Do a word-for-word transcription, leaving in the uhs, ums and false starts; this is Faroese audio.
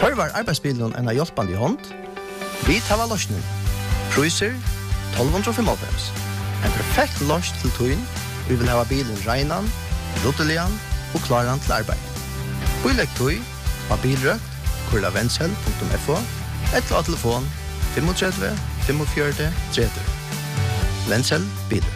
Tørvar arbeidsbilen en av hjelpende i hånd? Vi tar av løsningen. Priser tolv fem. En perfekt løs til tøyen. Vi vil ha bilen regnen, ruttelian og klaren til arbeid. Bilegg tøy av bilrøkt, kurla vensel punktum f o, eller av telefon tre fem fem fire tre tre. Vensel biler.